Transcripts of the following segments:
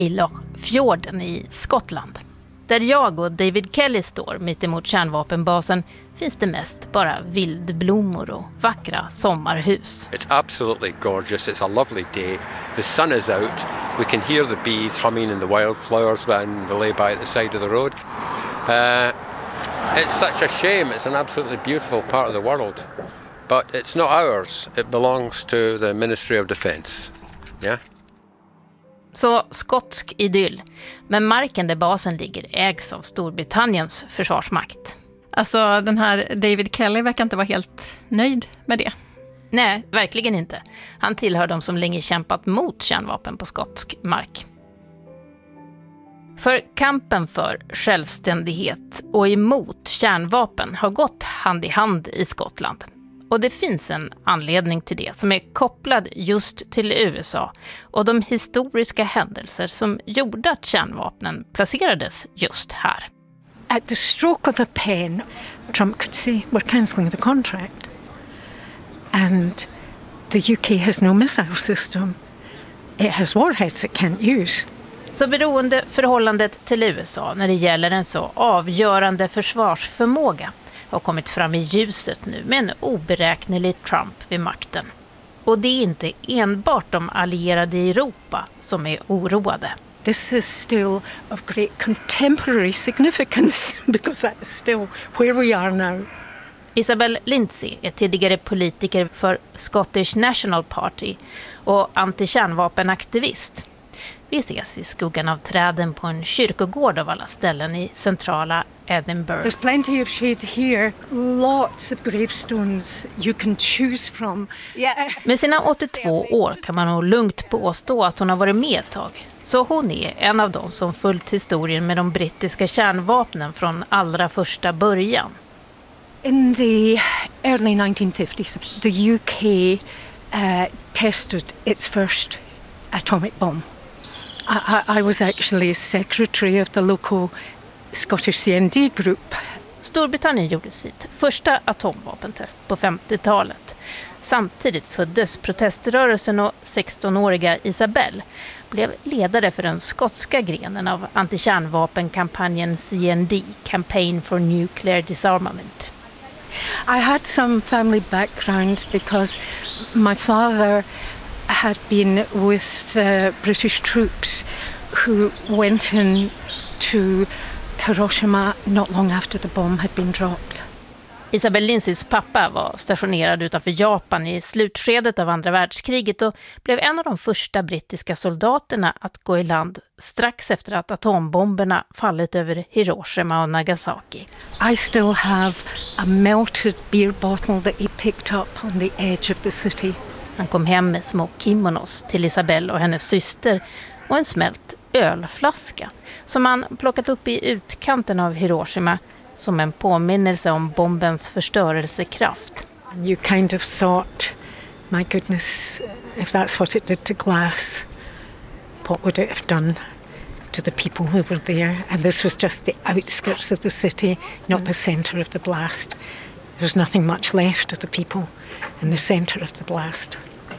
i Loch Fjorden i Skottland. Där jag och David Kelly står mitt emot kärnvapenbasen finns det mest bara vildblommor och vackra sommarhus. It's absolutely gorgeous. It's a lovely day. The sun is out. We can hear the bees humming and the wildflowers when they lay by at the side of the road. It's such a shame. It's an absolutely beautiful part of the world. But it's not ours. It belongs to the Ministry of Defence. Yeah? Så skotsk idyll. Men marken där basen ligger ägs av Storbritanniens försvarsmakt. Alltså den här David Kelly verkar inte vara helt nöjd med det. Nej, verkligen inte. Han tillhör de som länge kämpat mot kärnvapen på skotsk mark. För kampen för självständighet och emot kärnvapen har gått hand i hand i Skottland. Och det finns en anledning till det som är kopplad just till USA och de historiska händelser som gjorde att kärnvapnen placerades just här. At the stroke of a pen, Trump could say, we're cancelling the contract. And the UK has no missile system. It has warheads it can't use. Så beroende förhållandet till USA när det gäller en så avgörande försvarsförmåga har kommit fram i ljuset nu med en oberäknelig Trump vid makten. Och det är inte enbart de allierade i Europa som är oroade. This is still of great contemporary significance because that is still where we are now. Isabel Lindsay är tidigare politiker för Scottish National Party och antikärnvapenaktivist. Vi ses i skuggan av träden på en kyrkogård av alla ställen i centrala Edinburgh. There's plenty of shade here, lots of gravestones you can choose from. Med sina 82 år kan man nog lugnt påstå att hon har varit med ett tag. Så hon är en av dem som följt historien med de brittiska kärnvapnen från allra första början. In the early 1950s, the UK tested its first atomic bomb. I was actually secretary of the local Scottish CND group. Storbritannien gjorde sitt första atomvapentest på 50-talet. Samtidigt föddes proteströrelsen och 16-åriga Isabel blev ledare för den skotska grenen av antikärnvapenkampanjen CND, Campaign for Nuclear Disarmament. I had some family background because my father had been with British troops who went in to Hiroshima not long after the bomb had been dropped. Isabel Lindsays pappa var stationerad utanför Japan i slutskedet av andra världskriget och blev en av de första brittiska soldaterna att gå i land strax efter att atombomberna fallit över Hiroshima och Nagasaki. I still have a melted beer bottle that he picked up on the edge of the city. Han kom hem med små kimonos till Isabel och hennes syster och en smält ölflaska som han plockat upp i utkanten av Hiroshima som en påminnelse om bombens förstörelsekraft. You kind of thought, my goodness, if that's what it did to glass, what would it have done to the people who were there? And this was just the outskirts of the city, not the center of the blast. There's nothing much left of the people in the center of the blast.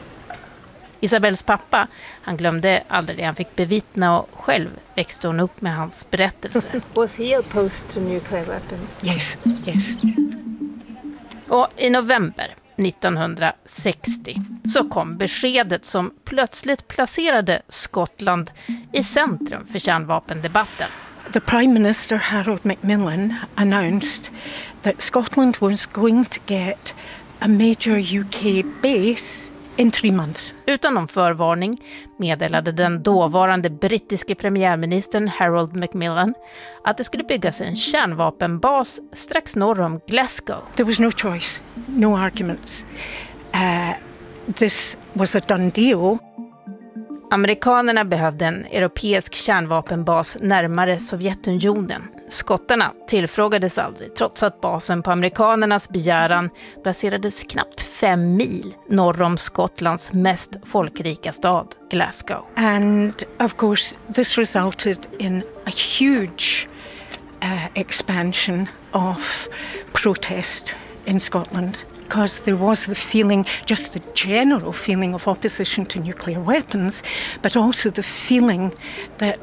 Isabels pappa, han glömde aldrig det han fick bevittna och själv växte hon upp med hans berättelser. Was he opposed to nuclear weapons? Yes, yes. Och i november 1960 så kom beskedet som plötsligt placerade Skottland i centrum för kärnvapendebatten. The Prime Minister Harold Macmillan announced that Scotland was going to get a major UK base in 3 months. Utan någon förvarning meddelade den dåvarande brittiske premiärministern Harold Macmillan att det skulle byggas en kärnvapenbas strax norr om Glasgow. There was no choice, no arguments. This was a done deal. Amerikanerna behövde en europeisk kärnvapenbas närmare Sovjetunionen. Skottarna tillfrågades aldrig, trots att basen på amerikanernas begäran placerades knappt 5 mil norr om Skottlands mest folkrika stad, Glasgow. And of course this resulted in a huge expansion of protest in Scotland. because there was the feeling, just the general feeling of opposition to nuclear weapons, but also the feeling that